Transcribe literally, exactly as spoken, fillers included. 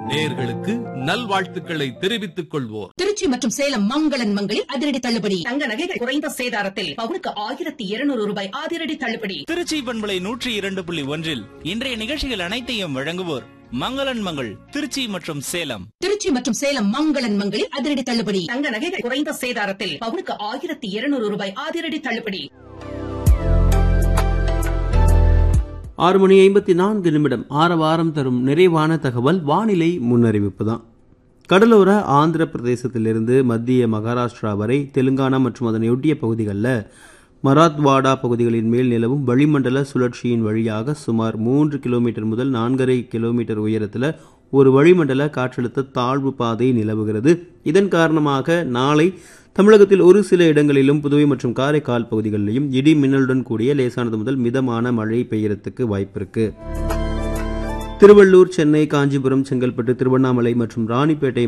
நேயர்களுக்கு நல்வாழ்த்துக்களை தெரிவித்துக் கொள்வோர். திருச்சி மற்றும் சேலம் மங்களன் மங்களில் அதிரடி தள்ளுபடி. தங்க நகைகள் குறைந்த சேதாரத்தில் பவுனுக்கு ஆயிரத்தி இருநூறு ரூபாய் அதிரடி தள்ளுபடி. திருச்சி பண்பலை நூற்றி இரண்டு புள்ளி ஒன்றில் இன்றைய நிகழ்ச்சிகள் அனைத்தையும் வழங்குவோர் மங்களன் மங்கள் திருச்சி மற்றும் சேலம். திருச்சி மற்றும் சேலம் மங்களன் மங்களில் அதிரடி தள்ளுபடி. தங்க நகைகள் குறைந்த சேதாரத்தில் பவுனுக்கு ஆயிரத்தி இருநூறு ரூபாய் அதிரடி தள்ளுபடி. ஆறு மணி ஐம்பத்தி நான்கு நிமிடம் ஆறு வாரம் தரும் நிறைவான தகவல் வானிலை முன்னறிவிப்பு தான். கடலோர ஆந்திர பிரதேசத்திலிருந்து மத்திய மகாராஷ்டிரா வரை தெலுங்கானா மற்றும் அதனையொட்டிய பகுதிகளில் மராத்வாடா பகுதிகளின் மேல் நிலவும் வளிமண்டல சுழற்சியின் வழியாக சுமார் மூன்று கிலோமீட்டர் முதல் நான்கரை கிலோமீட்டர் உயரத்தில் ஒரு வளிமண்டல காற்றழுத்த தாழ்வு பாதை நிலவுகிறது. இதன் காரணமாக நாளை தமிழகத்தில் ஒரு சில இடங்களிலும் புதுவை மற்றும் காரைக்கால் பகுதிகளிலும் இடி மின்னலுடன் கூடிய லேசானது முதல் மிதமான மழை பெய்யறதுக்கு வாய்ப்பிருக்கு. திருவள்ளூர், சென்னை, காஞ்சிபுரம், செங்கல்பட்டு, திருவண்ணாமலை மற்றும் ராணிப்பேட்டை